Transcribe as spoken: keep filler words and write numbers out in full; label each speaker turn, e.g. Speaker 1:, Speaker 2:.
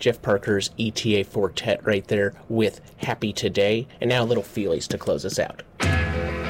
Speaker 1: Jeff Parker's E T A Fortet right there with Happy Today. And now little Feelies to close us out.